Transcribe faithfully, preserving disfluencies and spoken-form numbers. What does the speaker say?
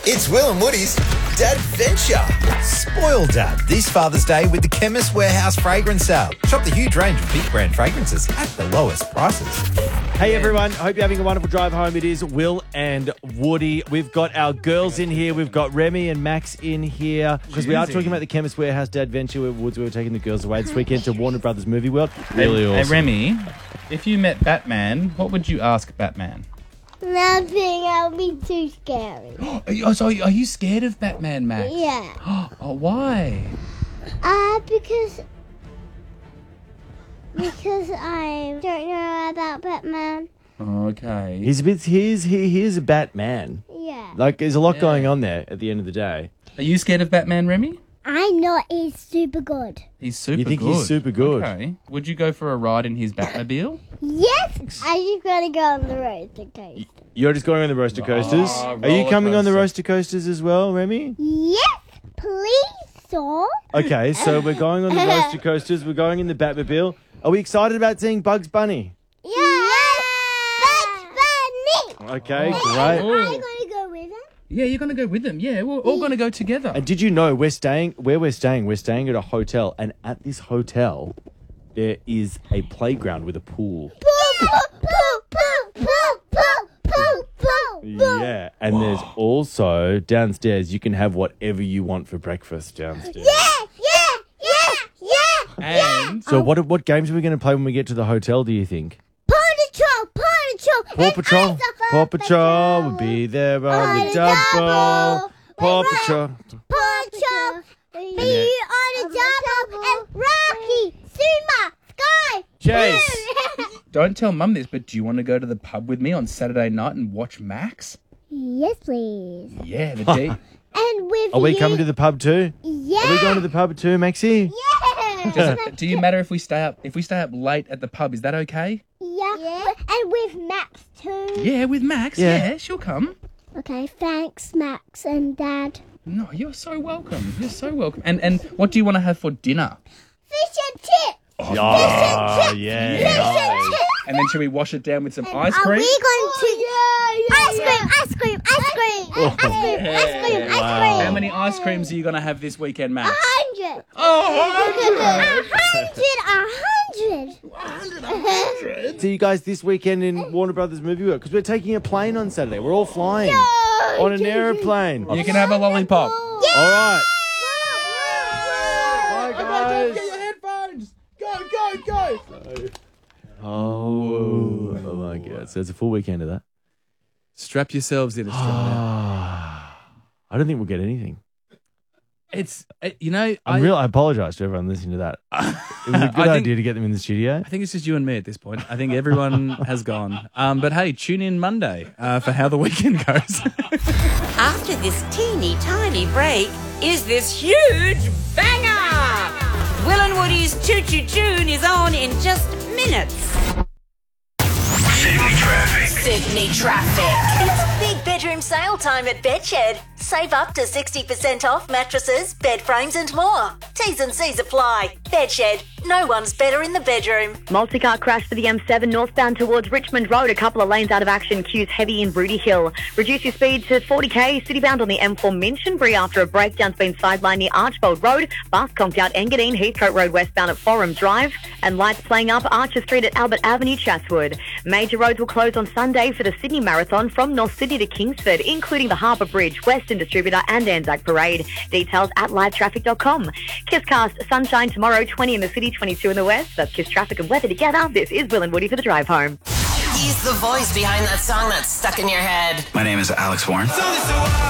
It's Will and Woody's Dadventure. Spoil Dad this Father's Day with the Chemist Warehouse fragrance sale. Shop the huge range of big brand fragrances at the lowest prices. Hey everyone, hope you're having a wonderful drive home. It is Will and Woody. We've got our girls in here. We've got Remy and Max in here because we are talking about the Chemist Warehouse Dadventure with Woods. We were taking the girls away this weekend to Warner Brothers Movie World. Really hey, awesome. Hey Remy, if you met Batman, what would you ask Batman? Nothing, I'll be too scary. Are you, so are you scared of Batman, Max? Yeah. Oh, why? Uh, because... Because I don't know about Batman. Okay. He's a bit, he's, he, he is a Batman. Yeah. Like, there's a lot Yeah. going on there at the end of the day. Are you scared of Batman, Remy? I know he's super good. He's super You think good. he's super good? Okay. Would you go for a ride in his Batmobile? Yes! I just gotta go on the road to coast. You're just going on the roller coasters. Oh, Are you roller coming on the coaster. roller coasters as well, Remy? Yes, please, sir. Okay, so we're going on the roller coasters. We're going in the Batmobile. Are we excited about seeing Bugs Bunny? Yeah! Bugs Bunny! Okay, Oh. great. I'm gonna go with him. Yeah, you're going to go with them. Yeah, we're all going to go together. And did you know we're staying where we're staying? We're staying at a hotel, and at this hotel, there is a playground with a pool. Poo, poo, poo, poo, poo, poo, poo, poo. Yeah, and there's also downstairs. You can have whatever you want for breakfast downstairs. Yeah, yeah, yeah, yeah. And So what what games are we going to play when we get to the hotel? Do you think? Paw Patrol, Paw Patrol. Paw Patrol. Paw Patrol will be there on the double. Paw Patrol. Paw Patrol. Be on the double. And Rocky, Suma, Sky. Chase. don't tell Mum this, but do you want to go to the pub with me on Saturday night and watch Max? Yes, please. Yeah, the day. And with Are we you. coming to the pub too? Yeah. Are we going to the pub too, Maxie? Yeah. Does it, do you matter if we stay up? If we stay up late at the pub, is that okay? Yeah. yeah. And with Max too. Yeah, with Max. Yeah. Yeah, she'll come. Okay, thanks, Max and Dad. No, you're so welcome. You're so welcome. And and what do you want to have for dinner? Fish and chips. Oh, yeah. Yeah. And then should we wash it down with some ice Are cream? we going to? Ice cream, ice cream, ice cream, ice cream, ice cream, ice cream. How many ice creams are you going to have this weekend, Max? A hundred. Oh, A hundred, a hundred. See you guys this weekend in Warner Brothers Movie World because we're taking a plane on Saturday. We're all flying No, on an Juju. aeroplane. You can have a lollipop. All right. Bye, Bye, guys. Get your headphones. Go, go, go. Oh, oh my God. So it's a full weekend of that. Strap yourselves in, Australia. I don't think we'll get anything. It's, uh, you know, I, I'm real. I apologise to everyone listening to that. It was a good I think- idea to get them in the studio. I think it's just you and me at this point. I think everyone has gone. Um, but hey, tune in Monday uh, for how the weekend goes. After this teeny tiny break is this huge banger. Will and Woody's Choo Choo Tune is on in just minutes. Sydney traffic. Sydney traffic. It's big bedroom sale time at Bedshed. Save up to sixty percent off mattresses, bed frames and more. T's and C's apply. Bedshed. No one's better in the bedroom. Multi-car crash for the M seven northbound towards Richmond Road. A couple of lanes out of action. Queues heavy in Broody Hill. Reduce your speed to forty k. Citybound on the M four Minchinbury after a breakdown's been sidelined near Archbold Road. Bus conked out Engadine, Heathcote Road westbound at Forum Drive. And lights playing up Archer Street at Albert Avenue, Chatswood. Major roads will close on Sunday for the Sydney Marathon from North Sydney to Kingsford, including the Harbour Bridge, Western Distributor and Anzac Parade. Details at live traffic dot com. Kisscast, sunshine tomorrow, twenty in the city, twenty-two in the west. That's Kiss Traffic and weather together. This is Will and Woody for the drive home. He's the voice behind that song that's stuck in your head. My name is Alex Warren.